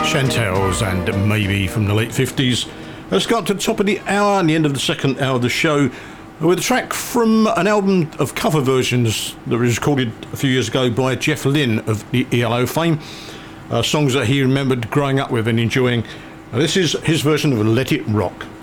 Chantels and Maybe from the late 50s. Let's go up to the top of the hour and the end of the second hour of the show with a track from an album of cover versions that was recorded a few years ago by Jeff Lynne of the ELO fame. Songs that he remembered growing up with and enjoying. This is his version of Let It Rock.